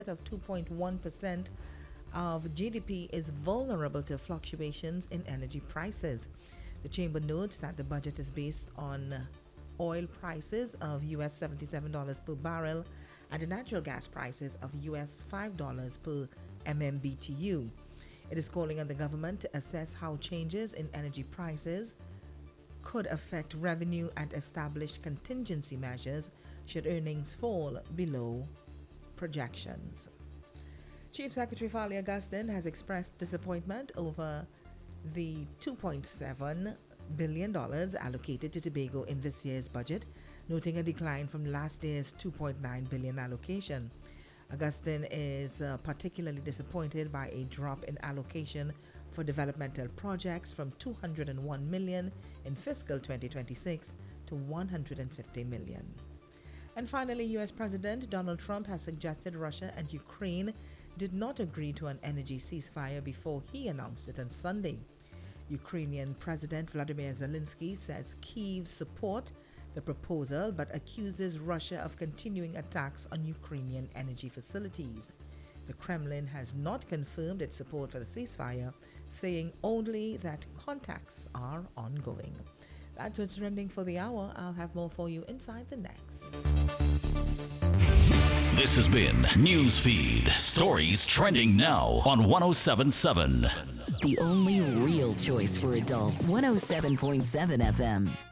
of 2.1% of GDP is vulnerable to fluctuations in energy prices. The chamber notes that the budget is based on oil prices of US $77 per barrel and the natural gas prices of US $5 per MMBTU. It is calling on the government to assess how changes in energy prices could affect revenue and establish contingency measures should earnings fall below projections. Chief Secretary Farley Augustine has expressed disappointment over the $2.7 billion allocated to Tobago in this year's budget, noting a decline from last year's $2.9 billion allocation. Augustine is particularly disappointed by a drop in allocation for developmental projects from $201 million in fiscal 2026 to $150 million. And finally, U.S. President Donald Trump has suggested Russia and Ukraine did not agree to an energy ceasefire before he announced it on Sunday. Ukrainian President Vladimir Zelensky says Kyiv support the proposal but accuses Russia of continuing attacks on Ukrainian energy facilities. The Kremlin has not confirmed its support for the ceasefire, saying only that contacts are ongoing. That's what's trending for the hour. I'll have more for you inside the next. This has been Newsfeed, stories trending now on 107.7. The only real choice for adults. 107.7 FM.